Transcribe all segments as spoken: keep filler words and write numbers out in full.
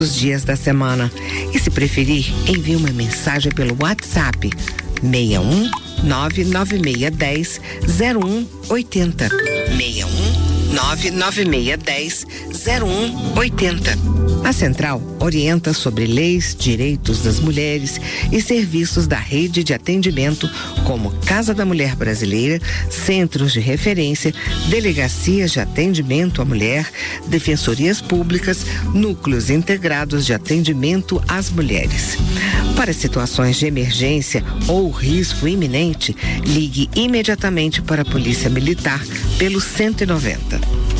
os dias da semana. E se preferir, envie uma mensagem pelo WhatsApp seis um nove nove seis um zero um oito zero. seis um nove nove seis um zero um oito zero. A Central orienta sobre leis, direitos das mulheres e serviços da rede de atendimento como Casa da Mulher Brasileira, centros de referência, delegacias de atendimento à mulher, defensorias públicas, núcleos integrados de atendimento às mulheres. Para situações de emergência ou risco iminente, ligue imediatamente para a Polícia Militar pelo cento e noventa.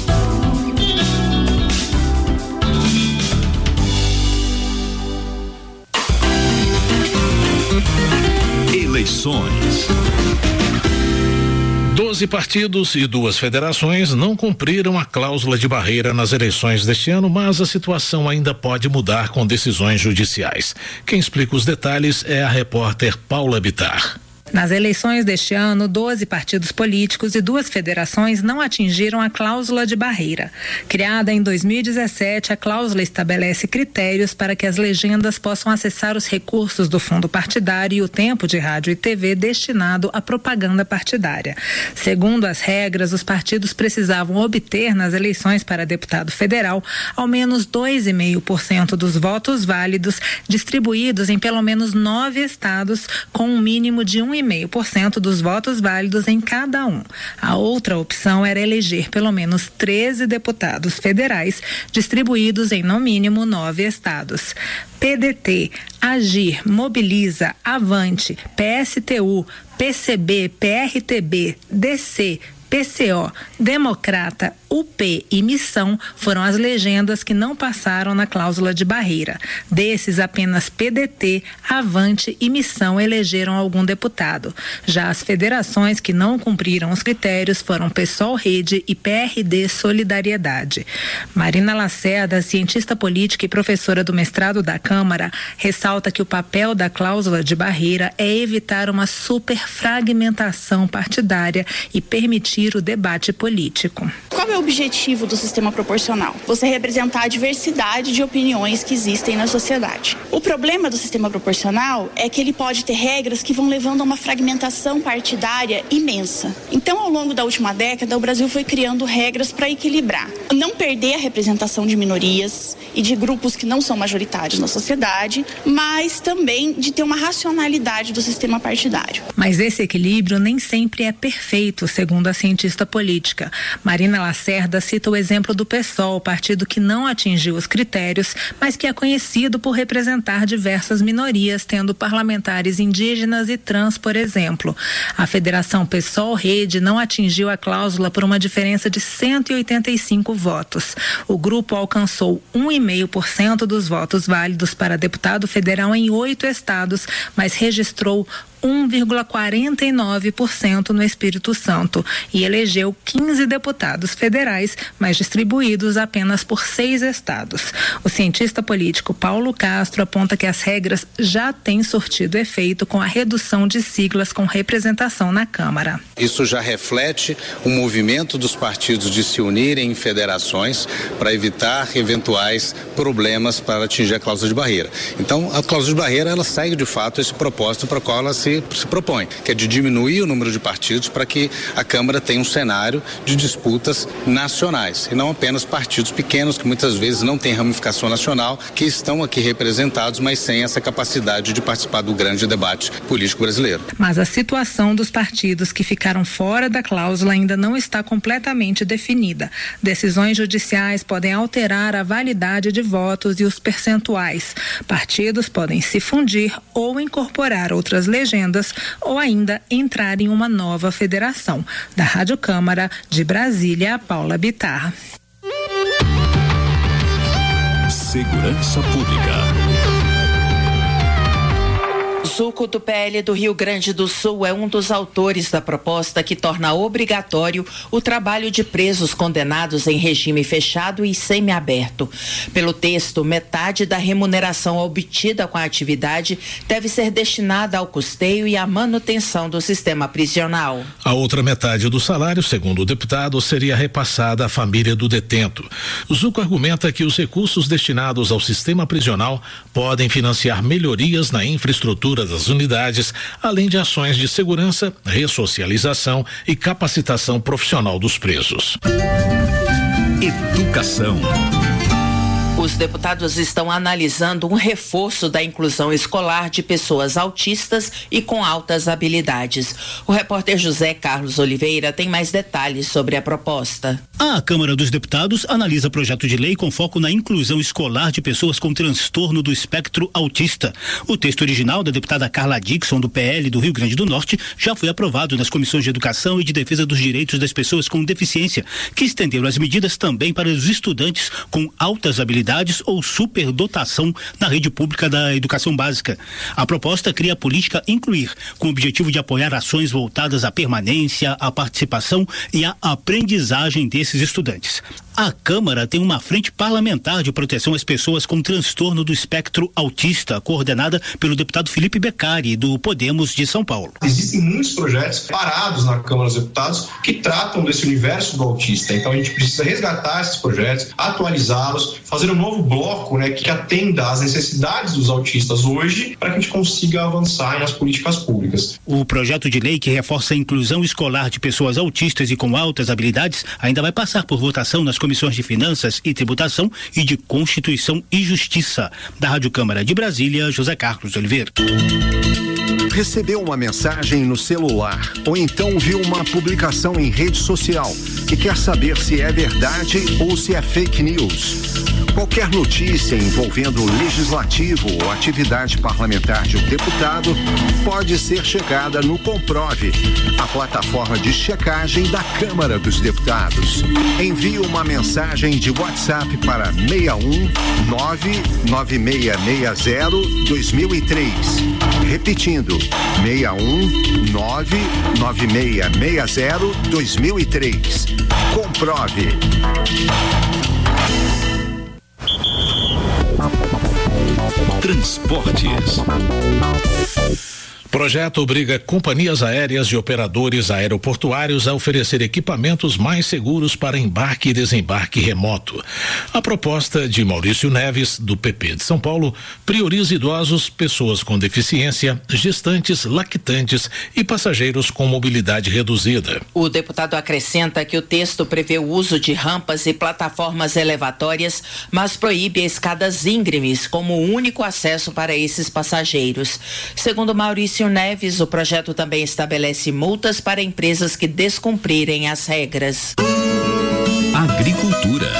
Eleições. Doze partidos e duas federações não cumpriram a cláusula de barreira nas eleições deste ano, mas a situação ainda pode mudar com decisões judiciais. Quem explica os detalhes é a repórter Paula Bittar. Nas eleições deste ano, doze partidos políticos e duas federações não atingiram a cláusula de barreira. Criada em dois mil e dezessete, a cláusula estabelece critérios para que as legendas possam acessar os recursos do fundo partidário e o tempo de rádio e T V destinado à propaganda partidária. Segundo as regras, os partidos precisavam obter nas eleições para deputado federal ao menos dois vírgula cinco por cento dos votos válidos distribuídos em pelo menos nove estados, com um mínimo de um vírgula cinco por cento dos votos válidos em cada um. A outra opção era eleger pelo menos treze deputados federais distribuídos em no mínimo nove estados. P D T, Agir, Mobiliza, Avante, P S T U, P C B, P R T B, D C, P C O, Democrata, U P e Missão foram as legendas que não passaram na cláusula de barreira. Desses, apenas P D T, Avante e Missão elegeram algum deputado. Já as federações que não cumpriram os critérios foram PSOL Rede e P R D Solidariedade. Marina Lacerda, cientista política e professora do mestrado da Câmara, ressalta que o papel da cláusula de barreira é evitar uma superfragmentação partidária e permitir o debate político. Qual é o objetivo do sistema proporcional? Você representar a diversidade de opiniões que existem na sociedade. O problema do sistema proporcional é que ele pode ter regras que vão levando a uma fragmentação partidária imensa. Então, ao longo da última década, o Brasil foi criando regras para equilibrar. Não perder a representação de minorias e de grupos que não são majoritários na sociedade, mas também de ter uma racionalidade do sistema partidário. Mas esse equilíbrio nem sempre é perfeito, segundo a cientista política. Marina Lacerda cita o exemplo do PSOL, partido que não atingiu os critérios, mas que é conhecido por representar diversas minorias, tendo parlamentares indígenas e trans, por exemplo. A Federação PSOL Rede não atingiu a cláusula por uma diferença de cento e oitenta e cinco votos. O grupo alcançou um vírgula cinco por cento dos votos válidos para deputado federal em oito estados, mas registrou um vírgula quarenta e nove por cento no Espírito Santo e elegeu quinze deputados federais, mas distribuídos apenas por seis estados. O cientista político Paulo Castro aponta que as regras já têm surtido efeito com a redução de siglas com representação na Câmara. Isso já reflete o movimento dos partidos de se unirem em federações para evitar eventuais problemas para atingir a cláusula de barreira. Então, a cláusula de barreira, ela segue de fato esse propósito para o qual ela se se propõe, que é de diminuir o número de partidos para que a Câmara tenha um cenário de disputas nacionais e não apenas partidos pequenos que muitas vezes não têm ramificação nacional, que estão aqui representados, mas sem essa capacidade de participar do grande debate político brasileiro. Mas a situação dos partidos que ficaram fora da cláusula ainda não está completamente definida. Decisões judiciais podem alterar a validade de votos e os percentuais. Partidos podem se fundir ou incorporar outras legendas ou ainda entrar em uma nova federação. Da Rádio Câmara, de Brasília, Paula Bittar. Segurança Pública. Zuco, do P L do Rio Grande do Sul, é um dos autores da proposta que torna obrigatório o trabalho de presos condenados em regime fechado e semiaberto. Pelo texto, metade da remuneração obtida com a atividade deve ser destinada ao custeio e à manutenção do sistema prisional. A outra metade do salário, segundo o deputado, seria repassada à família do detento. Zuco argumenta que os recursos destinados ao sistema prisional podem financiar melhorias na infraestrutura das unidades, além de ações de segurança, ressocialização e capacitação profissional dos presos. Educação. Os deputados estão analisando um reforço da inclusão escolar de pessoas autistas e com altas habilidades. O repórter José Carlos Oliveira tem mais detalhes sobre a proposta. A Câmara dos Deputados analisa projeto de lei com foco na inclusão escolar de pessoas com transtorno do espectro autista. O texto original da deputada Carla Dixon, do P L do Rio Grande do Norte, já foi aprovado nas comissões de Educação e de Defesa dos Direitos das Pessoas com Deficiência, que estenderam as medidas também para os estudantes com altas habilidades ou superdotação na rede pública da educação básica. A proposta cria a política Incluir, com o objetivo de apoiar ações voltadas à permanência, à participação e à aprendizagem desses estudantes. A Câmara tem uma frente parlamentar de proteção às pessoas com transtorno do espectro autista, coordenada pelo deputado Felipe Beccari, do Podemos de São Paulo. Existem muitos projetos parados na Câmara dos Deputados que tratam desse universo do autista. Então a gente precisa resgatar esses projetos, atualizá-los, fazer um novo bloco, né, que atenda às necessidades dos autistas hoje, para que a gente consiga avançar nas políticas públicas. O projeto de lei que reforça a inclusão escolar de pessoas autistas e com altas habilidades ainda vai passar por votação nas comissões de Finanças e Tributação e de Constituição e Justiça. Da Rádio Câmara de Brasília, José Carlos Oliveira. Recebeu uma mensagem no celular ou então viu uma publicação em rede social e quer saber se é verdade ou se é fake news. Qualquer notícia envolvendo o legislativo ou atividade parlamentar de um deputado pode ser checada no Comprove, a plataforma de checagem da Câmara dos Deputados. Envie uma mensagem de WhatsApp para seis um nove nove seis seis zero dois mil e três. Repetindo, seis um nove nove seis seis zero dois mil e três. Comprove. Transportes. Projeto obriga companhias aéreas e operadores aeroportuários a oferecer equipamentos mais seguros para embarque e desembarque remoto. A proposta de Maurício Neves, do P P de São Paulo, prioriza idosos, pessoas com deficiência, gestantes, lactantes e passageiros com mobilidade reduzida. O deputado acrescenta que o texto prevê o uso de rampas e plataformas elevatórias, mas proíbe escadas íngremes como o único acesso para esses passageiros. Segundo Maurício Neves, o projeto também estabelece multas para empresas que descumprirem as regras. Agricultura.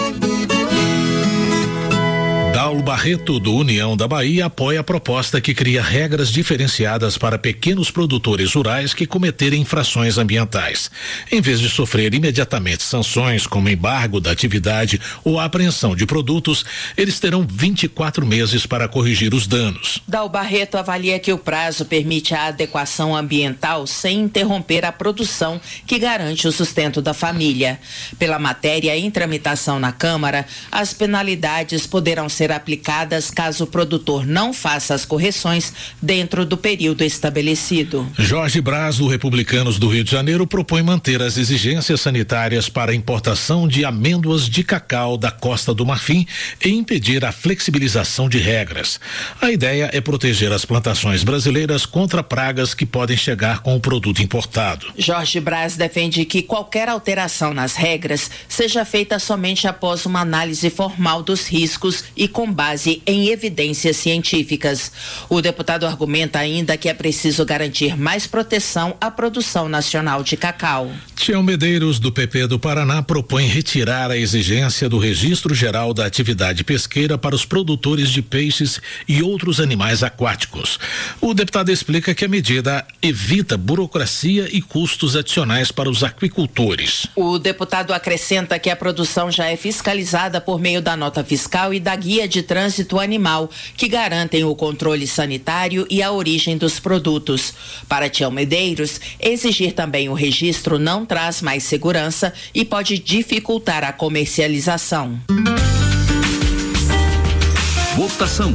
Paulo Barreto, do União da Bahia, apoia a proposta que cria regras diferenciadas para pequenos produtores rurais que cometerem infrações ambientais. Em vez de sofrer imediatamente sanções como embargo da atividade ou apreensão de produtos, eles terão vinte e quatro meses para corrigir os danos. Dal Barreto avalia que o prazo permite a adequação ambiental sem interromper a produção que garante o sustento da família. Pela matéria em tramitação na Câmara, as penalidades poderão ser aplicadas caso o produtor não faça as correções dentro do período estabelecido. Jorge Braz, do Republicanos do Rio de Janeiro, propõe manter as exigências sanitárias para a importação de amêndoas de cacau da Costa do Marfim e impedir a flexibilização de regras. A ideia é proteger as plantações brasileiras contra pragas que podem chegar com o produto importado. Jorge Braz defende que qualquer alteração nas regras seja feita somente após uma análise formal dos riscos e com base em evidências científicas. O deputado argumenta ainda que é preciso garantir mais proteção à produção nacional de cacau. Tião Medeiros, do P P do Paraná, propõe retirar a exigência do Registro Geral da Atividade Pesqueira para os produtores de peixes e outros animais aquáticos. O deputado explica que a medida evita burocracia e custos adicionais para os aquicultores. O deputado acrescenta que a produção já é fiscalizada por meio da nota fiscal e da guia de trânsito animal, que garantem o controle sanitário e a origem dos produtos. Para Tião Medeiros, exigir também o registro não traz mais segurança e pode dificultar a comercialização. Votação.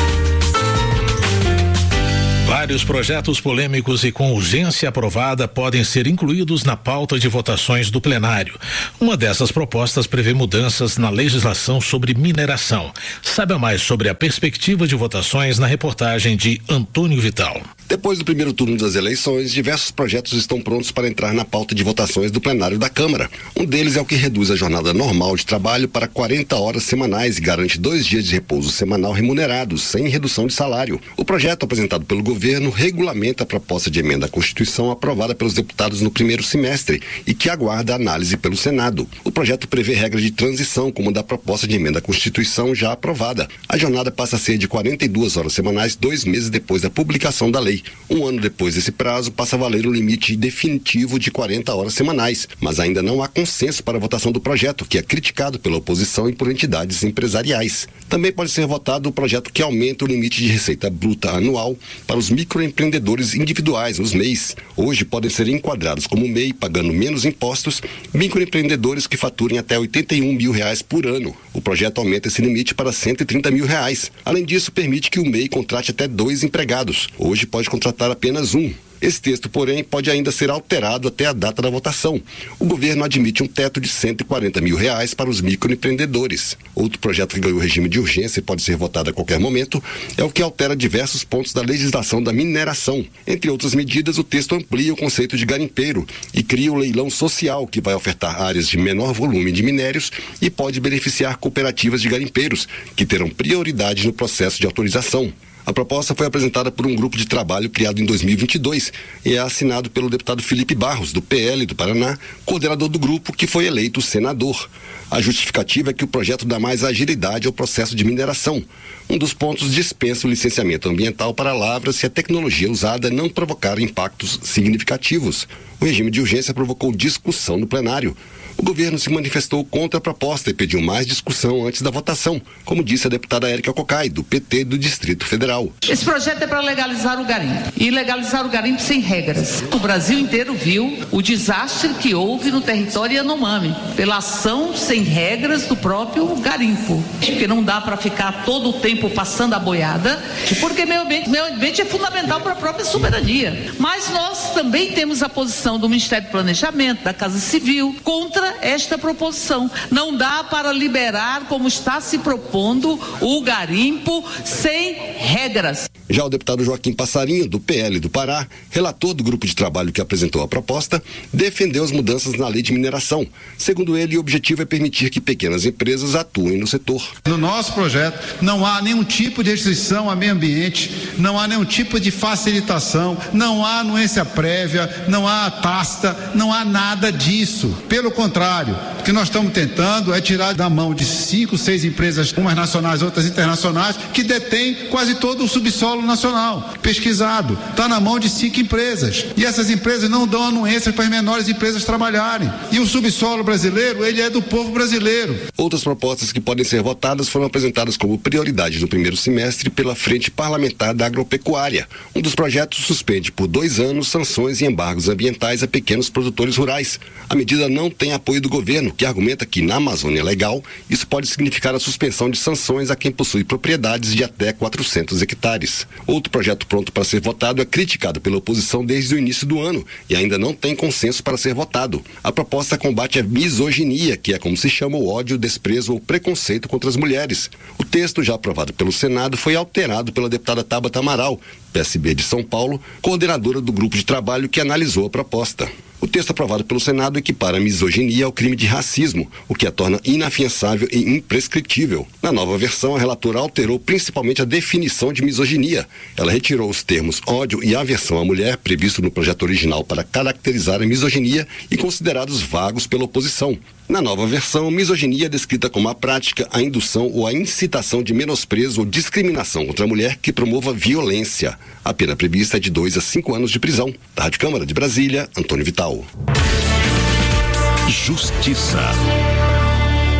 Vários projetos polêmicos e com urgência aprovada podem ser incluídos na pauta de votações do plenário. Uma dessas propostas prevê mudanças na legislação sobre mineração. Saiba mais sobre a perspectiva de votações na reportagem de Antônio Vital. Depois do primeiro turno das eleições, diversos projetos estão prontos para entrar na pauta de votações do plenário da Câmara. Um deles é o que reduz a jornada normal de trabalho para quarenta horas semanais e garante dois dias de repouso semanal remunerados, sem redução de salário. O projeto apresentado pelo governo O governo regulamenta a proposta de emenda à Constituição aprovada pelos deputados no primeiro semestre e que aguarda análise pelo Senado. O projeto prevê regras de transição, como da proposta de emenda à Constituição já aprovada. A jornada passa a ser de quarenta e duas horas semanais, dois meses depois da publicação da lei. Um ano depois desse prazo, passa a valer o limite definitivo de quarenta horas semanais, mas ainda não há consenso para a votação do projeto, que é criticado pela oposição e por entidades empresariais. Também pode ser votado o projeto que aumenta o limite de receita bruta anual para os microempreendedores individuais, os M E Is. Hoje podem ser enquadrados como M E I, pagando menos impostos, microempreendedores que faturem até oitenta e um mil reais por ano. O projeto aumenta esse limite para cento e trinta mil reais. Além disso, permite que o M E I contrate até dois empregados. Hoje pode contratar apenas um. Esse texto, porém, pode ainda ser alterado até a data da votação. O governo admite um teto de cento e quarenta mil reais para os microempreendedores. Outro projeto que ganhou regime de urgência e pode ser votado a qualquer momento é o que altera diversos pontos da legislação da mineração. Entre outras medidas, o texto amplia o conceito de garimpeiro e cria o leilão social, que vai ofertar áreas de menor volume de minérios e pode beneficiar cooperativas de garimpeiros, que terão prioridade no processo de autorização. A proposta foi apresentada por um grupo de trabalho criado em dois mil e vinte e dois e é assinado pelo deputado Felipe Barros, do P L do Paraná, coordenador do grupo, que foi eleito senador. A justificativa é que o projeto dá mais agilidade ao processo de mineração. Um dos pontos dispensa o licenciamento ambiental para lavras se a tecnologia usada não provocar impactos significativos. O regime de urgência provocou discussão no plenário. O governo se manifestou contra a proposta e pediu mais discussão antes da votação, como disse a deputada Érica Cocai, do P T do Distrito Federal. Esse projeto é para legalizar o garimpo, e legalizar o garimpo sem regras. O Brasil inteiro viu o desastre que houve no território Yanomami, pela ação sem regras do próprio garimpo. Porque não dá para ficar todo o tempo passando a boiada, porque meio ambiente, meio ambiente é fundamental para a própria soberania. Mas nós também temos a posição do Ministério do Planejamento, da Casa Civil, contra esta proposição. Não dá para liberar, como está se propondo, o garimpo sem regras. Já o deputado Joaquim Passarinho, do P L do Pará, relator do grupo de trabalho que apresentou a proposta, defendeu as mudanças na lei de mineração. Segundo ele, o objetivo é permitir que pequenas empresas atuem no setor. No nosso projeto, não há nenhum tipo de restrição ao meio ambiente, não há nenhum tipo de facilitação, não há anuência prévia, não há pasta, não há nada disso. Pelo contrário, o que nós estamos tentando é tirar da mão de cinco, seis empresas, umas nacionais, outras internacionais, que detêm quase todo o subsolo nacional, pesquisado. Está na mão de cinco empresas. E essas empresas não dão anuências para as menores empresas trabalharem. E o subsolo brasileiro, ele é do povo brasileiro. Outras propostas que podem ser votadas foram apresentadas como prioridade no primeiro semestre pela Frente Parlamentar da Agropecuária. Um dos projetos suspende por dois anos sanções e embargos ambientais a pequenos produtores rurais. A medida não tem apoio do governo, que argumenta que na Amazônia Legal isso pode significar a suspensão de sanções a quem possui propriedades de até quatrocentos hectares. Outro projeto pronto para ser votado é criticado pela oposição desde o início do ano e ainda não tem consenso para ser votado. A proposta combate a misoginia, que é como se chama o ódio, desprezo ou preconceito contra as mulheres. O texto, já aprovado pelo Senado, foi alterado pela deputada Tabata Amaral, P S B de São Paulo, coordenadora do grupo de trabalho que analisou a proposta. O texto aprovado pelo Senado equipara a misoginia ao crime de racismo, o que a torna inafiançável e imprescritível. Na nova versão, a relatora alterou principalmente a definição de misoginia. Ela retirou os termos ódio e aversão à mulher, previsto no projeto original para caracterizar a misoginia e considerados vagos pela oposição. Na nova versão, misoginia é descrita como a prática, a indução ou a incitação de menosprezo ou discriminação contra a mulher que promova violência. A pena prevista é de dois a cinco anos de prisão. Da Rádio Câmara de Brasília, Antônio Vital. Justiça. Paulo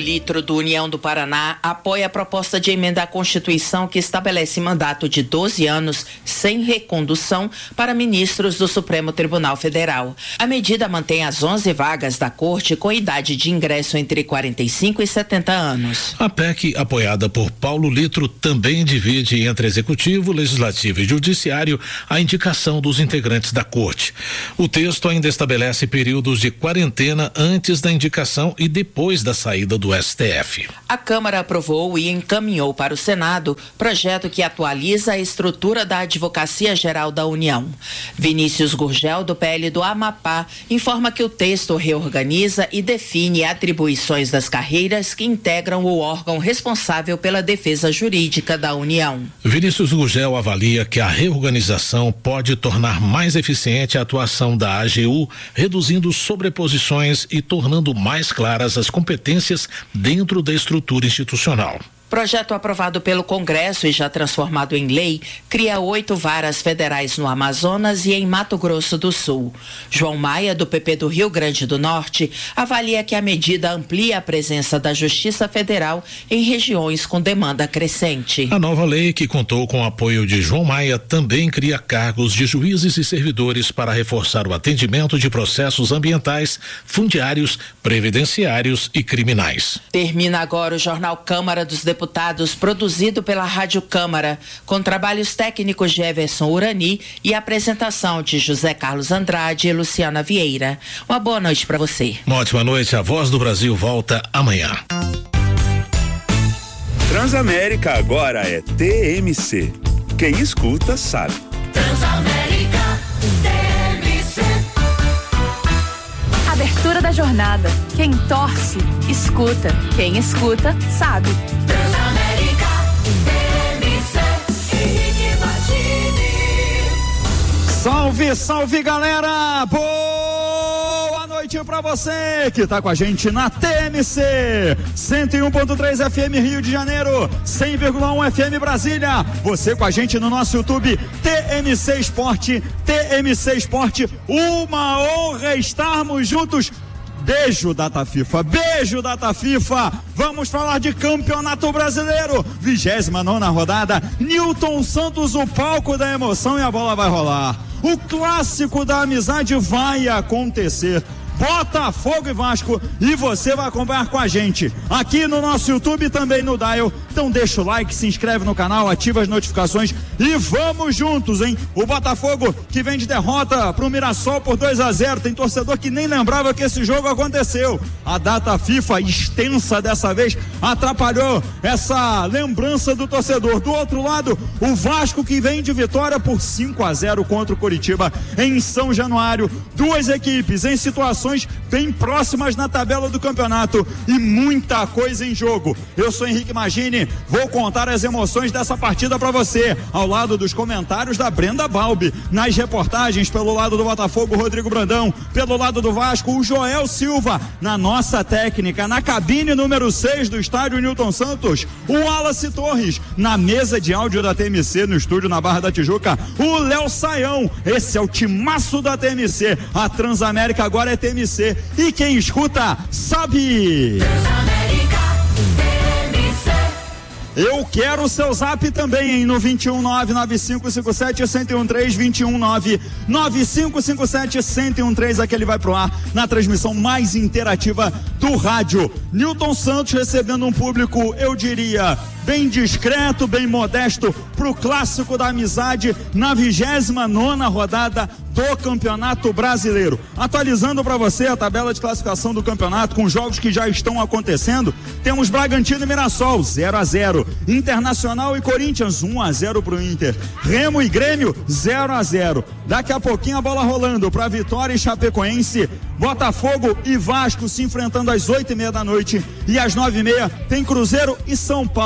Litro, do União do Paraná, apoia a proposta de emenda à Constituição que estabelece mandato de doze anos sem recondução para ministros do Supremo Tribunal Federal. A medida mantém as onze vagas da Corte com idade de ingresso entre quarenta e cinco e setenta anos. A P E C, apoiada por Paulo Litro, também divide entre Executivo, Legislativo e Judiciário a indicação dos integrantes da Corte. O texto ainda estabelece períodos de quarentena antes da indicação e depois da saída do S T F. A Câmara aprovou e encaminhou para o Senado projeto que atualiza a estrutura da Advocacia Geral da União. Vinícius Gurgel, do P L do Amapá, informa que o texto reorganiza e define atribuições das carreiras que integram o órgão responsável pela defesa jurídica da União. Vinícius Gurgel avalia que a reorganização pode tornar mais eficiente a atuação da A G U, reduzindo sobreposições e tornando mais claras as competências dentro da estrutura institucional. Projeto aprovado pelo Congresso e já transformado em lei, cria oito varas federais no Amazonas e em Mato Grosso do Sul. João Maia, do P P do Rio Grande do Norte, avalia que a medida amplia a presença da Justiça Federal em regiões com demanda crescente. A nova lei, que contou com o apoio de João Maia, também cria cargos de juízes e servidores para reforçar o atendimento de processos ambientais, fundiários, previdenciários e criminais. Termina agora o Jornal Câmara dos Deputados. Deputados, produzido pela Rádio Câmara, com trabalhos técnicos de Everson Urani e apresentação de José Carlos Andrade e Luciana Vieira. Uma boa noite para você. Uma ótima noite. A Voz do Brasil volta amanhã. Transamérica agora é T M C. Quem escuta sabe. Transamérica T M C. Abertura da jornada. Quem torce, escuta. Quem escuta, sabe. Transamérica T M C. Henrique Martini. Salve, salve, galera! Boa noite pra você que tá com a gente na T M C cento e um ponto três F M Rio de Janeiro, cem vírgula um F M Brasília. Você com a gente no nosso YouTube T M C Esporte, T M C Esporte. Uma honra estarmos juntos. Beijo, Data FIFA, beijo, Data FIFA. Vamos falar de Campeonato Brasileiro, vigésima nona rodada. Newton Santos, o palco da emoção, e a bola vai rolar. O clássico da amizade vai acontecer. Botafogo e Vasco, e você vai acompanhar com a gente aqui no nosso YouTube e também no Dial. Então deixa o like, se inscreve no canal, ativa as notificações e vamos juntos, hein? O Botafogo, que vem de derrota pro Mirassol por dois a zero, tem torcedor que nem lembrava que esse jogo aconteceu. A data FIFA, extensa dessa vez, atrapalhou essa lembrança do torcedor. Do outro lado, o Vasco, que vem de vitória por cinco a zero contra o Coritiba em São Januário. Duas equipes em situações bem próximas na tabela do campeonato e muita coisa em jogo. Eu sou Henrique Magini, vou contar as emoções dessa partida para você, ao lado dos comentários da Brenda Balbi, nas reportagens pelo lado do Botafogo, Rodrigo Brandão, pelo lado do Vasco, o Joel Silva, na nossa técnica, na cabine número seis do estádio Newton Santos, o Wallace Torres, na mesa de áudio da T M C, no estúdio na Barra da Tijuca, o Léo Saião. Esse é o timaço da T M C. A Transamérica agora é T M C, e quem escuta sabe. Transamérica T M C. Eu quero o seu zap também, hein, no vinte e um nove nove cinco cinco sete um zero um três, vinte e um nove nove cinco cinco sete um zero um três. Aqui ele vai pro ar na transmissão mais interativa do rádio. Newton Santos recebendo um público, eu diria, bem discreto, bem modesto, pro clássico da amizade na vigésima nona rodada do Campeonato Brasileiro. Atualizando para você a tabela de classificação do campeonato com jogos que já estão acontecendo, temos Bragantino e Mirassol zero a zero, Internacional e Corinthians um a zero pro Inter, Remo e Grêmio zero a zero. Daqui a pouquinho a bola rolando para Vitória e Chapecoense, Botafogo e Vasco se enfrentando às oito e meia da noite, e às nove e meia tem Cruzeiro e São Paulo.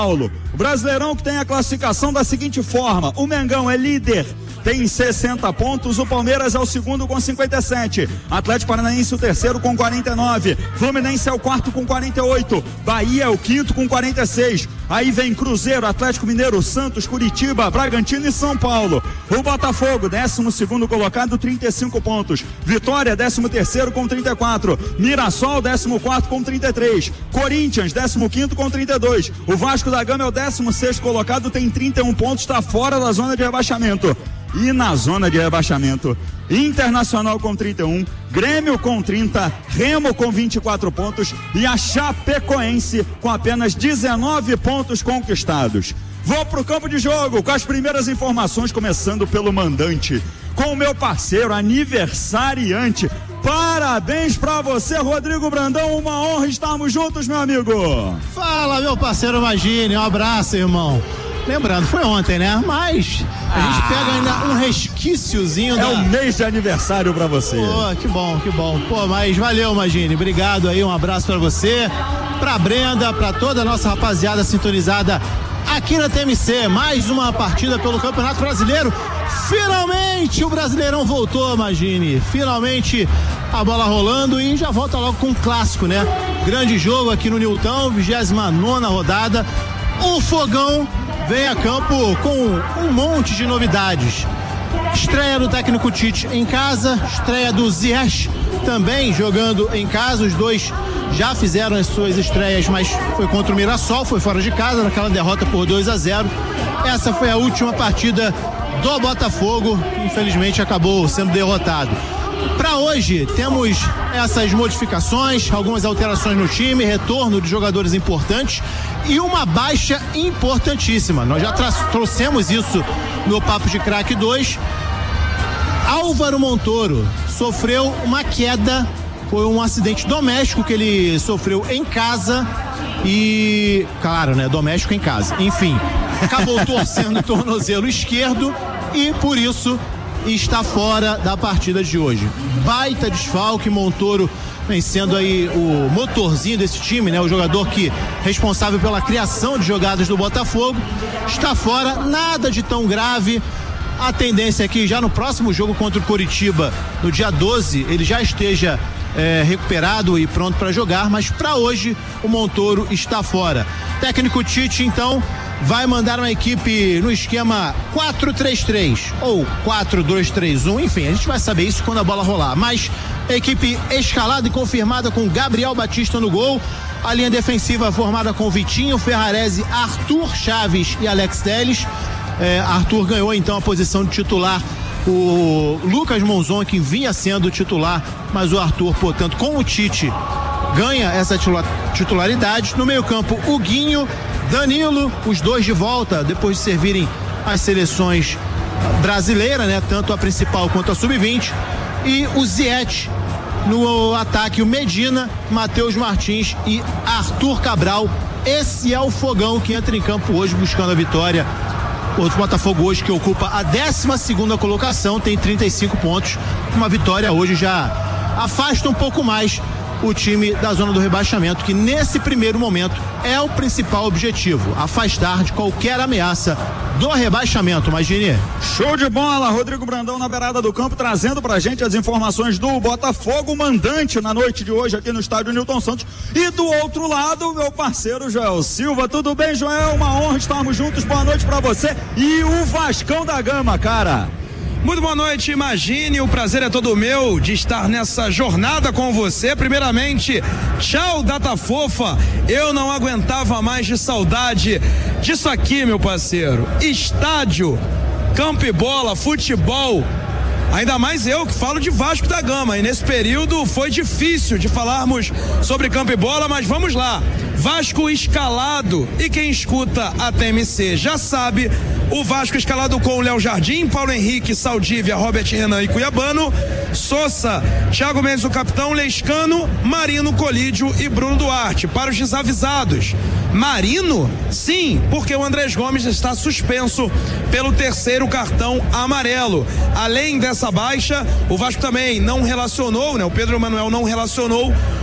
O Brasileirão que tem a classificação da seguinte forma: o Mengão é líder, tem sessenta pontos, o Palmeiras é o segundo com cinquenta e sete, Atlético Paranaense o terceiro com quarenta e nove, Fluminense é o quarto com quarenta e oito, Bahia é o quinto com quarenta e seis, aí vem Cruzeiro, Atlético Mineiro, Santos, Curitiba, Bragantino e São Paulo. O Botafogo, décimo segundo colocado, trinta e cinco pontos, Vitória, décimo terceiro com trinta e quatro, Mirassol, décimo quarto com trinta e três, Corinthians, décimo quinto com trinta e dois, o Vasco da Gama é o décimo sexto colocado, tem trinta e um pontos, está fora da zona de rebaixamento. E na zona de rebaixamento, Internacional com trinta e um, Grêmio com trinta, Remo com vinte e quatro pontos e a Chapecoense com apenas dezenove pontos conquistados. Vou pro campo de jogo com as primeiras informações, começando pelo mandante, com o meu parceiro aniversariante. Parabéns pra você, Rodrigo Brandão, uma honra estarmos juntos, meu amigo. Fala, meu parceiro Magini, um abraço, irmão. Lembrando, foi ontem, né? Mas a ah, gente pega ainda um resquíciozinho é da... um mês de aniversário pra você. Pô, que bom, que bom. Pô, mas valeu, Magini. Obrigado aí, um abraço pra você, pra Brenda, pra toda a nossa rapaziada sintonizada aqui na T M C. Mais uma partida pelo Campeonato Brasileiro. Finalmente o Brasileirão voltou, Magini. Finalmente a bola rolando e já volta logo com um clássico, né? Grande jogo aqui no Nilton, vigésima nona rodada. O Fogão vem a campo com um monte de novidades. Estreia do técnico Tite em casa, estreia do Ziyech também jogando em casa. Os dois já fizeram as suas estreias, mas foi contra o Mirassol, foi fora de casa, naquela derrota por dois a zero. Essa foi a última partida do Botafogo, infelizmente acabou sendo derrotado. Para hoje temos essas modificações, algumas alterações no time, retorno de jogadores importantes e uma baixa importantíssima. Nós já trouxemos isso no Papo de Craque dois. Álvaro Montoro sofreu uma queda, foi um acidente doméstico que ele sofreu em casa e, claro, né, doméstico em casa. Enfim, acabou torcendo o tornozelo esquerdo e por isso está fora da partida de hoje. Baita desfalque, Montoro vem sendo aí o motorzinho desse time, né? O jogador que responsável pela criação de jogadas do Botafogo, está fora, nada de tão grave. A tendência é que já no próximo jogo contra o Coritiba, no dia doze, ele já esteja é, recuperado e pronto para jogar, mas para hoje o Montoro está fora. Técnico Tite, então, vai mandar uma equipe no esquema quatro três três ou quatro dois três um, enfim, a gente vai saber isso quando a bola rolar, mas a equipe escalada e confirmada com Gabriel Batista no gol, a linha defensiva formada com Vitinho, Ferrarese, Arthur Chaves e Alex Telles. É, Arthur ganhou então a posição de titular, o Lucas Monzon, que vinha sendo titular, mas o Arthur, portanto, com o Tite, ganha essa titularidade. No meio campo, o Guinho, Danilo, os dois de volta depois de servirem as seleções brasileiras, né? Tanto a principal quanto a sub vinte. E o Ziyech no ataque, o Medina, Matheus Martins e Arthur Cabral. Esse é o Fogão que entra em campo hoje buscando a vitória. Outro Botafogo hoje que ocupa a décima segunda colocação, tem trinta e cinco pontos. Uma vitória hoje já afasta um pouco mais o time da zona do rebaixamento, que nesse primeiro momento é o principal objetivo, afastar de qualquer ameaça do rebaixamento. Imagine. Show de bola, Rodrigo Brandão na beirada do campo, trazendo pra gente as informações do Botafogo, mandante na noite de hoje aqui no estádio Nilton Santos. E do outro lado, meu parceiro Joel Silva. Tudo bem, Joel? Uma honra estarmos juntos, boa noite pra você. E o Vascão da Gama, cara. Muito boa noite, Imagine, o prazer é todo meu de estar nessa jornada com você. Primeiramente, tchau, data fofa, eu não aguentava mais de saudade disso aqui, meu parceiro. Estádio, campo e bola, futebol, ainda mais eu que falo de Vasco da Gama, e nesse período foi difícil de falarmos sobre campo e bola, mas vamos lá. Vasco escalado, e quem escuta a T M C já sabe, o Vasco escalado com o Léo Jardim, Paulo Henrique, Saldívia, Robert Renan e Cuiabano, Sousa, Thiago Mendes, o capitão, Lescano, Marino, Colídio e Bruno Duarte. Para os desavisados, Marino? Sim, porque o Andrés Gomes está suspenso pelo terceiro cartão amarelo. Além dessa baixa, o Vasco também não relacionou, né? O Pedro Manuel não relacionou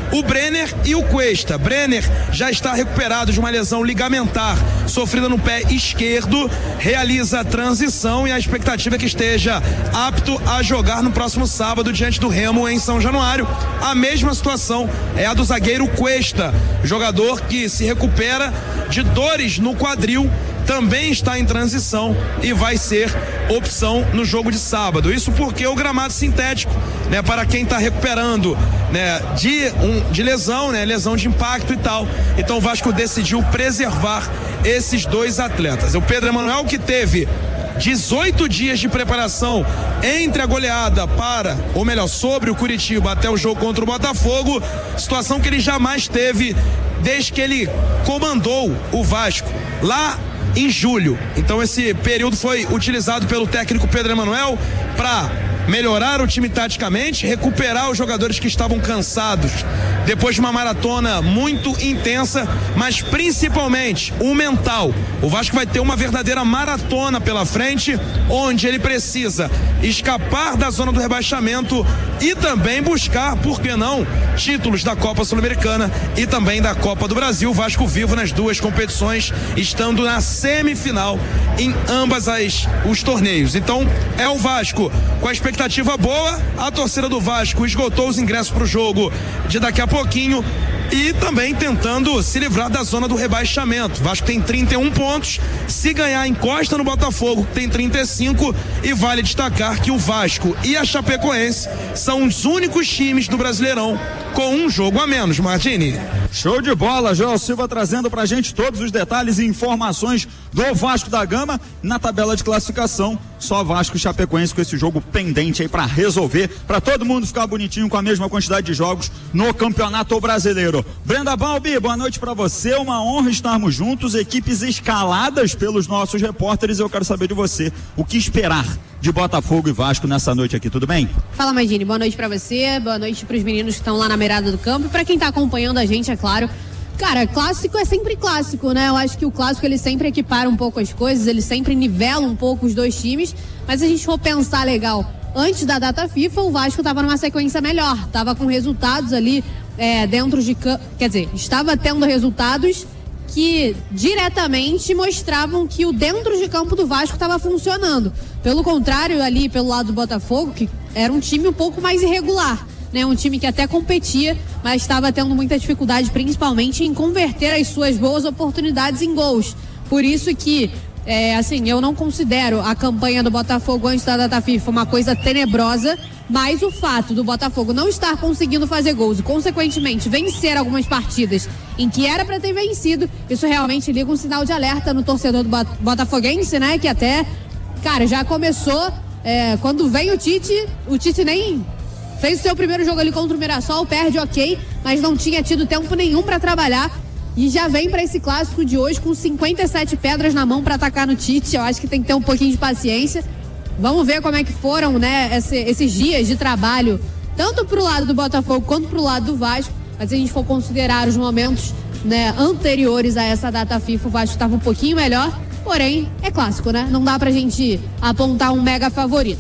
o Brenner e o Cuesta. Brenner já está recuperado de uma lesão ligamentar sofrida no pé esquerdo, realiza a transição e a expectativa é que esteja apto a jogar no próximo sábado diante do Remo em São Januário. A mesma situação é a do zagueiro Cuesta, jogador que se recupera de dores no quadril, também está em transição e vai ser opção no jogo de sábado. Isso porque o gramado sintético, né, para quem está recuperando, né, de, um, de lesão, né, lesão de impacto e tal. Então o Vasco decidiu preservar esses dois atletas. O Pedro Emanuel, que teve dezoito dias de preparação entre a goleada para, ou melhor, sobre o Curitiba até o jogo contra o Botafogo, situação que ele jamais teve desde que ele comandou o Vasco lá em julho. Então esse período foi utilizado pelo técnico Pedro Emanuel para melhorar o time taticamente, recuperar os jogadores que estavam cansados depois de uma maratona muito intensa, mas principalmente o mental. O Vasco vai ter uma verdadeira maratona pela frente, onde ele precisa escapar da zona do rebaixamento e também buscar, por que não, títulos da Copa Sul-Americana e também da Copa do Brasil. O Vasco vivo nas duas competições, estando na semifinal em ambas as, os torneios. Então é o Vasco com a expectativa boa. A torcida do Vasco esgotou os ingressos para o jogo de daqui a pouquinho e também tentando se livrar da zona do rebaixamento. O Vasco tem trinta e um pontos, se ganhar encosta no Botafogo, tem trinta e cinco, e vale destacar que o Vasco e a Chapecoense são os únicos times do Brasileirão com um jogo a menos. Martini. Show de bola, Joel Silva trazendo pra gente todos os detalhes e informações do Vasco da Gama na tabela de classificação. Só Vasco e Chapecoense com esse jogo pendente aí pra resolver, pra todo mundo ficar bonitinho com a mesma quantidade de jogos no Campeonato Brasileiro. Brenda Balbi, boa noite pra você, uma honra estarmos juntos, equipes escaladas pelos nossos repórteres. Eu quero saber de você, o que esperar de Botafogo e Vasco nessa noite aqui, tudo bem? Fala, Magini, boa noite pra você, boa noite pros meninos que estão lá na beirada do campo e pra quem tá acompanhando a gente, é claro. Cara, clássico é sempre clássico, né? Eu acho que o clássico ele sempre equipara um pouco as coisas, ele sempre nivela um pouco os dois times, mas se a gente for pensar legal, antes da data FIFA, o Vasco tava numa sequência melhor, tava com resultados ali é, dentro de campo, quer dizer, estava tendo resultados que diretamente mostravam que o dentro de campo do Vasco estava funcionando. Pelo contrário, ali pelo lado do Botafogo, que era um time um pouco mais irregular, né? Um time que até competia, mas estava tendo muita dificuldade, principalmente em converter as suas boas oportunidades em gols. Por isso que, é, assim, eu não considero a campanha do Botafogo antes da data FIFA uma coisa tenebrosa, mas o fato do Botafogo não estar conseguindo fazer gols e, consequentemente, vencer algumas partidas em que era para ter vencido, isso realmente liga um sinal de alerta no torcedor do botafoguense, né? Que até, cara, já começou, é, quando vem o Tite, o Tite nem fez o seu primeiro jogo ali contra o Mirassol, perde, ok, mas não tinha tido tempo nenhum para trabalhar e já vem para esse clássico de hoje com cinquenta e sete pedras na mão para atacar no Tite. Eu acho que tem que ter um pouquinho de paciência. Vamos ver como é que foram, né, esse, esses dias de trabalho, tanto pro lado do Botafogo quanto pro lado do Vasco. Mas se a gente for considerar os momentos, né, anteriores a essa data FIFA, o Vasco estava um pouquinho melhor, porém, é clássico, né? Não dá pra gente apontar um mega favorito.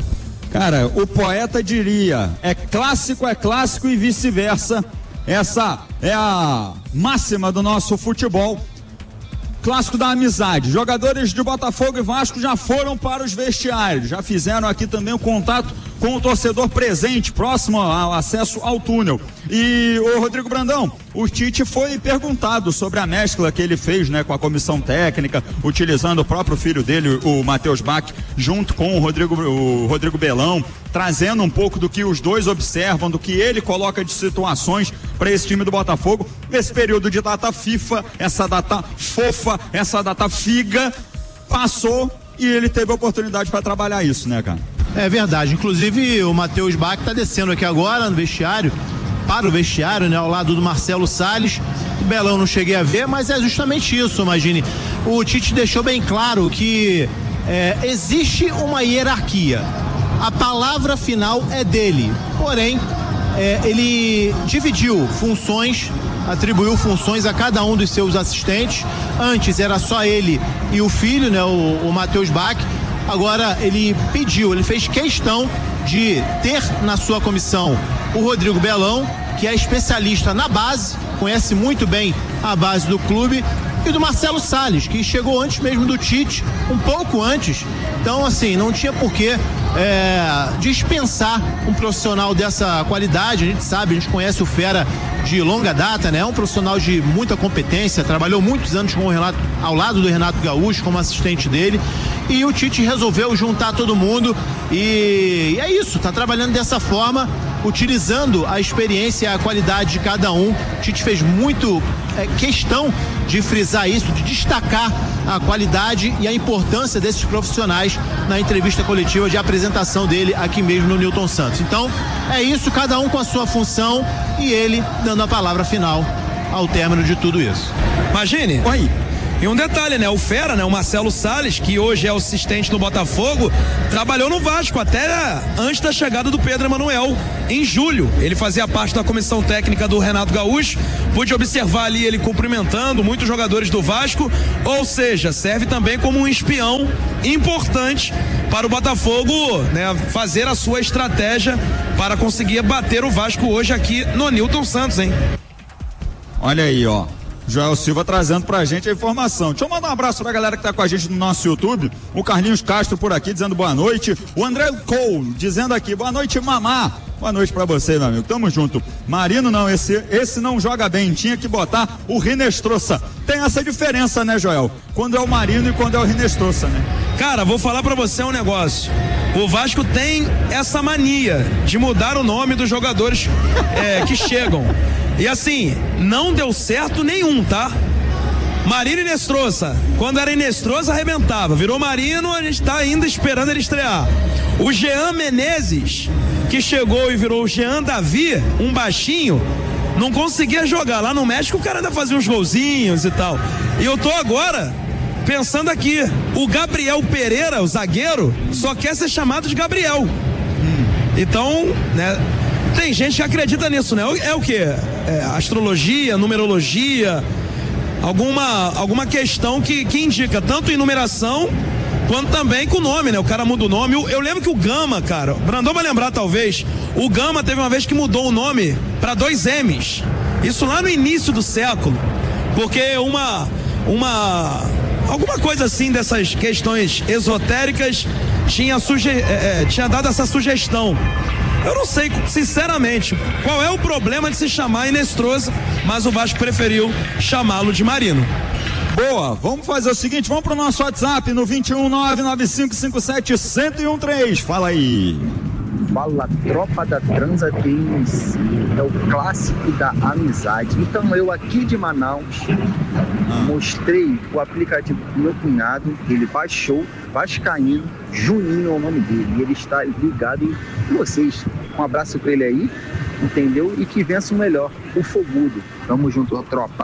Cara, o poeta diria, é clássico, é clássico e vice-versa. Essa é a máxima do nosso futebol. Clássico da amizade. Jogadores de Botafogo e Vasco já foram para os vestiários, já fizeram aqui também o contato com o torcedor presente, próximo ao acesso ao túnel. E o Rodrigo Brandão, o Tite foi perguntado sobre a mescla que ele fez, né, com a comissão técnica, utilizando o próprio filho dele, o Matheus Bach, junto com o Rodrigo, o Rodrigo Belão, trazendo um pouco do que os dois observam, do que ele coloca de situações para esse time do Botafogo. Esse período de data FIFA, essa data fofa, essa data figa, passou e ele teve a oportunidade para trabalhar isso, né, cara? É verdade, inclusive o Matheus Bach tá descendo aqui agora no vestiário, para o vestiário, né, ao lado do Marcelo Salles. O Belão não cheguei a ver, mas é justamente isso, imagine. O Tite deixou bem claro que é, existe uma hierarquia. A palavra final é dele, porém é, ele dividiu funções, atribuiu funções a cada um dos seus assistentes. Antes era só ele e o filho, né, o, o Matheus Bach. Agora ele pediu, ele fez questão de ter na sua comissão o Rodrigo Belão, que é especialista na base, conhece muito bem a base do clube, e do Marcelo Salles, que chegou antes mesmo do Tite, um pouco antes. Então, assim, não tinha porquê é, dispensar um profissional dessa qualidade. A gente sabe, a gente conhece o Fera de longa data, né? É um profissional de muita competência, trabalhou muitos anos com o Renato, ao lado do Renato Gaúcho, como assistente dele, e o Tite resolveu juntar todo mundo e, e é isso, tá trabalhando dessa forma, utilizando a experiência e a qualidade de cada um. O Tite fez muito é, questão de frisar isso, de destacar a qualidade e a importância desses profissionais na entrevista coletiva de apresentação dele aqui mesmo no Newton Santos. Então, é isso, cada um com a sua função e ele dando a palavra final ao término de tudo isso. Imagine. Oi. E um detalhe, né? O Fera, né? O Marcelo Salles, que hoje é o assistente no Botafogo, trabalhou no Vasco até antes da chegada do Pedro Emanuel, em julho. Ele fazia parte da comissão técnica do Renato Gaúcho. Pude observar ali ele cumprimentando muitos jogadores do Vasco, ou seja, serve também como um espião importante para o Botafogo, né? Fazer a sua estratégia para conseguir bater o Vasco hoje aqui no Newton Santos, hein? Olha aí, ó. Joel Silva trazendo pra gente a informação. Deixa eu mandar um abraço pra galera que tá com a gente no nosso YouTube. O Carlinhos Castro por aqui dizendo boa noite. O André Cole dizendo aqui, boa noite, Mamá. Boa noite pra você, meu amigo. Tamo junto. Marino não, esse, esse não joga bem. Tinha que botar o Rinestrosa. Tem essa diferença, né, Joel? Quando é o Marino e quando é o Rinestrosa, né? Cara, vou falar pra você um negócio. O Vasco tem essa mania de mudar o nome dos jogadores é, que chegam. E assim, não deu certo nenhum, tá? Marino Inestrosa, quando era Inestrosa arrebentava, virou Marino, a gente tá ainda esperando ele estrear. O Jean Menezes, que chegou e virou o Jean Davi, um baixinho, não conseguia jogar. Lá no México o cara ainda fazia uns golzinhos e tal. E eu tô agora pensando aqui, o Gabriel Pereira, o zagueiro, só quer ser chamado de Gabriel. Então, né, tem gente que acredita nisso, né? É o quê? É astrologia, numerologia, alguma, alguma questão que, que indica tanto em numeração quanto também com o nome, né? O cara muda o nome. Eu, eu lembro que o Gama, cara, o Brandão vai lembrar talvez, o Gama teve uma vez que mudou o nome para dois M's. Isso lá no início do século, porque uma, uma, alguma coisa assim dessas questões esotéricas tinha, suge, é, tinha dado essa sugestão. Eu não sei, sinceramente, qual é o problema de se chamar Inestrosa, mas o Vasco preferiu chamá-lo de Marino. Boa, vamos fazer o seguinte, vamos pro nosso WhatsApp no dois um nove nove cinco cinco sete zero zero um três. Fala aí. Fala, tropa da Transa T M C, é o clássico da amizade. Então eu aqui de Manaus mostrei o aplicativo do meu cunhado, ele baixou, vascaíno, Juninho é o nome dele, e ele está ligado em vocês. Um abraço pra ele aí, entendeu? E que vença o melhor, o Fogudo. Tamo junto, tropa.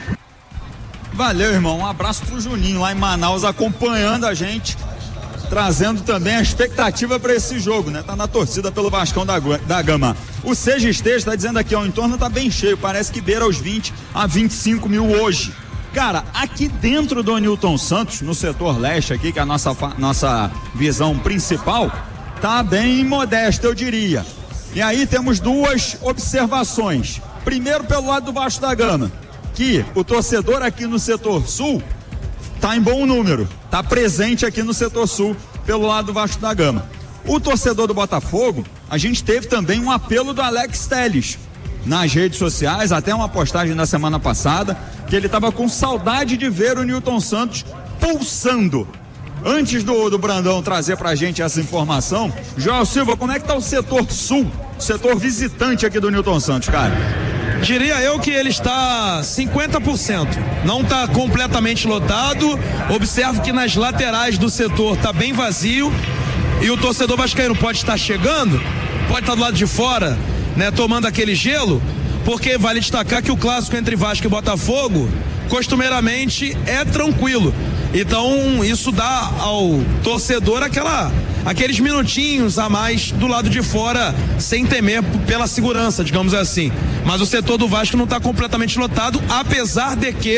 Valeu, irmão, um abraço pro Juninho lá em Manaus acompanhando a gente, trazendo também a expectativa para esse jogo, né? Tá na torcida pelo Vascão da, da Gama. O Seja Esteja tá dizendo aqui, ó, o entorno tá bem cheio, parece que beira os vinte a vinte e cinco mil hoje. Cara, aqui dentro do Newton Santos, no setor leste aqui, que é a nossa, nossa visão principal, tá bem modesta, eu diria. E aí temos duas observações. Primeiro pelo lado do Vasco da Gama, que o torcedor aqui no setor sul tá em bom número, tá presente aqui no setor sul pelo lado do Vasco da Gama. O torcedor do Botafogo, a gente teve também um apelo do Alex Telles nas redes sociais, até uma postagem da semana passada, que ele estava com saudade de ver o Newton Santos pulsando. Antes do, do Brandão trazer pra gente essa informação, Joel Silva, como é que tá o setor sul, setor visitante aqui do Newton Santos, cara? Diria eu que ele está cinquenta por cento, não está completamente lotado. Observo que nas laterais do setor está bem vazio e o torcedor vascaíno pode estar chegando, pode estar do lado de fora, né, tomando aquele gelo, porque vale destacar que o clássico entre Vasco e Botafogo costumeiramente é tranquilo. Então isso dá ao torcedor aquela, aqueles minutinhos a mais do lado de fora, sem temer pela segurança, digamos assim. Mas o setor do Vasco não está completamente lotado, apesar de que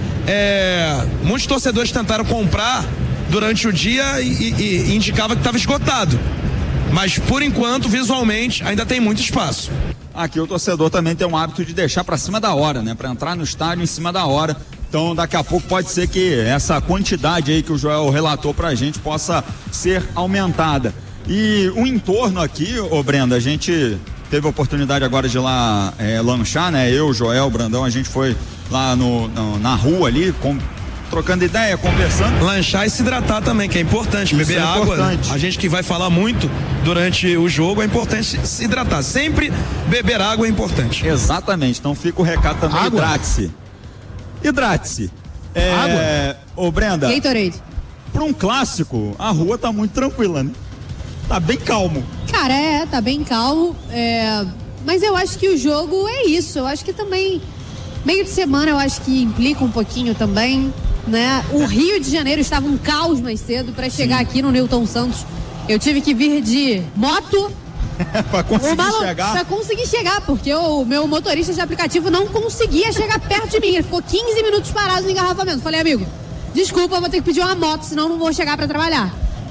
é, muitos torcedores tentaram comprar durante o dia e, e, e indicava que estava esgotado. Mas por enquanto, visualmente, ainda tem muito espaço. aqui o torcedor também tem um hábito de deixar para cima da hora, né? Para entrar no estádio em cima da hora. Então, daqui a pouco pode ser que essa quantidade aí que o Joel relatou pra gente possa ser aumentada. E o entorno aqui, ô Brenda, a gente teve a oportunidade agora de ir lá é, lanchar, né? Eu, Joel, Brandão, a gente foi lá no, no, na rua ali, com, trocando ideia, conversando. Lanchar e se hidratar também, que é importante. Beber é água. Importante. A gente que vai falar muito durante o jogo, é importante se hidratar. Sempre beber água é importante. Exatamente. Então fica o recado também, água? Hidrate-se. Hidrate-se. É, água? Ô Brenda. Gatorade. Para um clássico, a rua tá muito tranquila, né? Tá bem calmo. Cara, é, tá bem calmo. É, mas eu acho que o jogo é isso. Eu acho que também, meio de semana, eu acho que implica um pouquinho também, né? O Rio de Janeiro estava um caos mais cedo para chegar Sim. aqui no Newton Santos. Eu tive que vir de moto. pra conseguir malo... chegar? Pra conseguir chegar, porque o meu motorista de aplicativo não conseguia chegar perto de mim. Ele ficou quinze minutos parado no engarrafamento. Falei, amigo, desculpa, eu vou ter que pedir uma moto, senão não vou chegar pra trabalhar.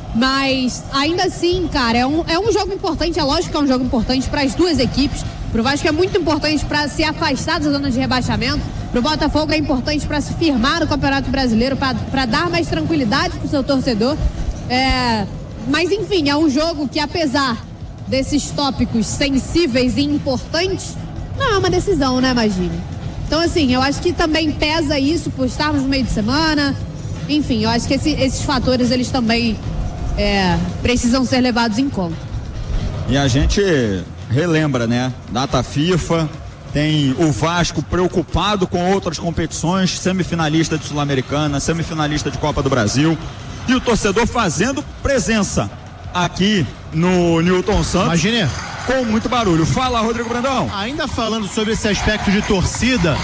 Mas, ainda assim, cara, é um, é um jogo importante. É lógico que é um jogo importante para as duas equipes. Pro Vasco é muito importante para se afastar da zona de rebaixamento. Pro Botafogo é importante para se firmar no Campeonato Brasileiro, para dar mais tranquilidade pro seu torcedor. É... Mas, enfim, é um jogo que, apesar desses tópicos sensíveis e importantes, não é uma decisão, né, Magini? Então, assim, eu acho que também pesa isso por estarmos no meio de semana. Enfim, eu acho que esse, esses fatores, eles também é, precisam ser levados em conta. E a gente relembra, né? Data FIFA, tem o Vasco preocupado com outras competições, semifinalista de Sul-Americana, semifinalista de Copa do Brasil, e o torcedor fazendo presença aqui no Newton Santos. Imagine. Com muito barulho. Fala, Rodrigo Brandão. Ainda falando sobre esse aspecto de torcida,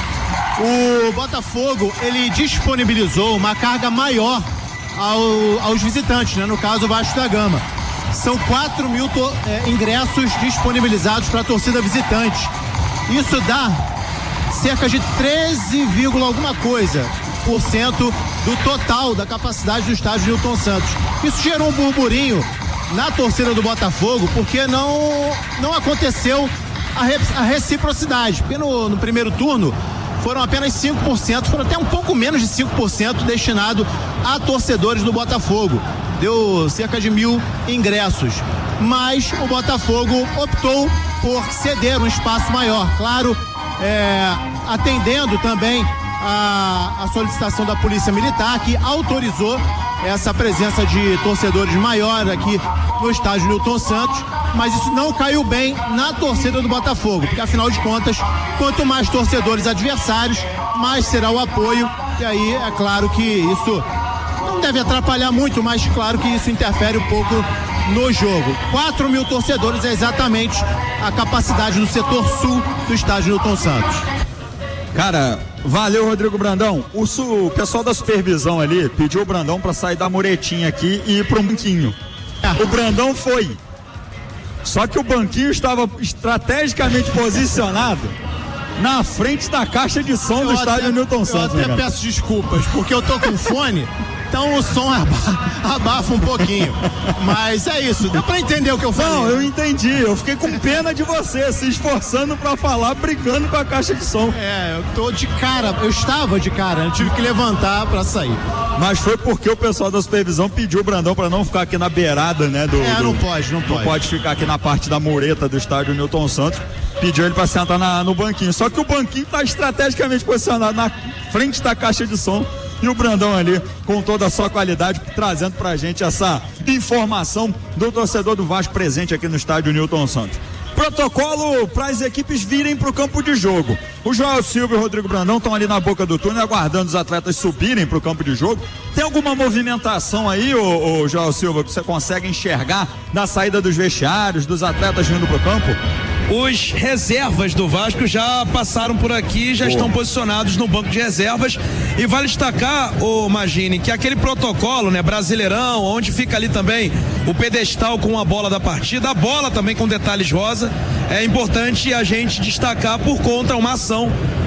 o Botafogo, ele disponibilizou uma carga maior ao, aos visitantes, né? No caso, o Vasco da Gama. São quatro mil to, é, ingressos disponibilizados para a torcida visitante. Isso dá cerca de treze, alguma coisa por cento do total da capacidade do estádio Newton Santos. Isso gerou um burburinho na torcida do Botafogo, porque não, não aconteceu a, re, a reciprocidade, porque no, no primeiro turno foram apenas cinco por cento, foram até um pouco menos de cinco por cento destinado a torcedores do Botafogo. Deu cerca de mil ingressos, mas o Botafogo optou por ceder um espaço maior, claro, é, atendendo também a, a solicitação da Polícia Militar, que autorizou essa presença de torcedores maior aqui no estádio Newton Santos, mas isso não caiu bem na torcida do Botafogo, porque afinal de contas, quanto mais torcedores adversários, mais será o apoio, e aí é claro que isso não deve atrapalhar muito, mas claro que isso interfere um pouco no jogo. quatro mil torcedores é exatamente a capacidade do setor sul do estádio Newton Santos. Cara, valeu, Rodrigo Brandão. O, su, o pessoal da supervisão ali pediu o Brandão para sair da muretinha aqui e ir para um banquinho. O Brandão foi. Só que o banquinho estava estrategicamente posicionado na frente da caixa de som eu do estádio até, Newton Santos. Eu até né, peço desculpas, porque eu tô com fone, então o som abafa, abafa um pouquinho. Mas é isso, deu pra entender o que eu falei. Não, eu entendi, eu fiquei com pena de você, se esforçando pra falar, brigando com a caixa de som. É, eu tô de cara, eu estava de cara, eu tive que levantar pra sair. Mas foi porque o pessoal da supervisão pediu o Brandão pra não ficar aqui na beirada, né? Do, é, do, não pode, não pode. Não pode ficar aqui na parte da mureta do estádio Newton Santos. Pediu ele pra sentar na, no banquinho. Só que o banquinho tá estrategicamente posicionado na frente da caixa de som. E o Brandão ali, com toda a sua qualidade, trazendo pra gente essa informação do torcedor do Vasco presente aqui no estádio Newton Santos. Protocolo para as equipes virem para o campo de jogo. O Joel Silva e o Rodrigo Brandão estão ali na boca do túnel aguardando os atletas subirem para o campo de jogo. Tem alguma movimentação aí, ô, ô Joel Silva, que você consegue enxergar da saída dos vestiários, dos atletas vindo para o campo? Os reservas do Vasco já passaram por aqui, já Boa. estão posicionados no banco de reservas. E vale destacar, ô Magini, que aquele protocolo, né, Brasileirão, onde fica ali também o pedestal com a bola da partida, a bola também com detalhes rosa, é importante a gente destacar por conta uma ação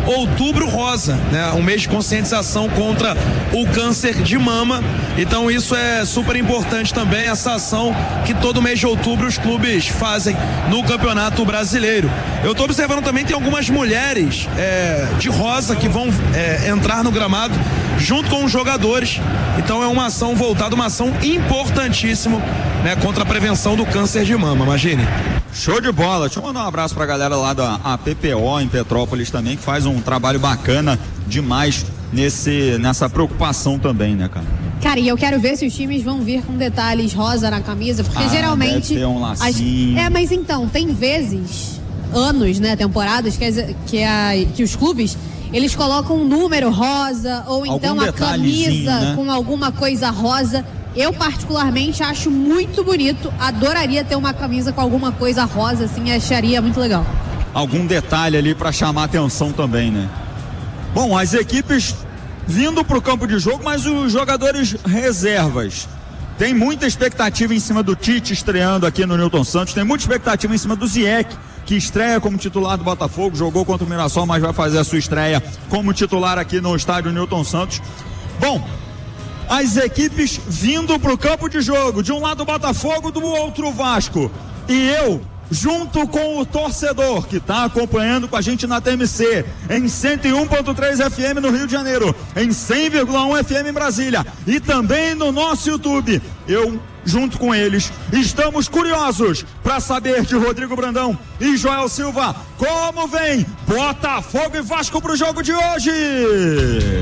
Outubro Rosa, né? Um mês de conscientização contra o câncer de mama. Então isso é super importante também, essa ação que todo mês de outubro os clubes fazem no Campeonato Brasileiro. Eu estou observando também, tem algumas mulheres é, de rosa que vão é, entrar no gramado junto com os jogadores. Então é uma ação voltada, uma ação importantíssima, né, contra a prevenção do câncer de mama. Imagine. Show de bola. Deixa eu mandar um abraço pra galera lá da A P P O em Petrópolis também, que faz um trabalho bacana demais nesse, nessa preocupação também, né, cara? Cara, e eu quero ver se os times vão vir com detalhes rosa na camisa, porque ah, geralmente... Deve ter um lacinho. As, é, mas então, tem vezes, anos, né, temporadas, que, que, a, que os clubes, eles colocam um número rosa, ou Algum então a camisa, né, com alguma coisa rosa. Eu particularmente acho muito bonito, adoraria ter uma camisa com alguma coisa rosa, assim, acharia muito legal. Algum detalhe ali para chamar atenção também, né? Bom, as equipes vindo pro campo de jogo, mas os jogadores reservas. Tem muita expectativa em cima do Tite estreando aqui no Newton Santos, tem muita expectativa em cima do Zieck, que estreia como titular do Botafogo, jogou contra o Mirassol, mas vai fazer a sua estreia como titular aqui no estádio Newton Santos. Bom, as equipes vindo pro campo de jogo, de um lado o Botafogo, do outro o Vasco. E eu, junto com o torcedor que está acompanhando com a gente na T M C, em cento e um ponto três F M no Rio de Janeiro, em cem vírgula um F M em Brasília e também no nosso YouTube, eu, junto com eles, estamos curiosos para saber de Rodrigo Brandão e Joel Silva como vem Botafogo e Vasco pro jogo de hoje.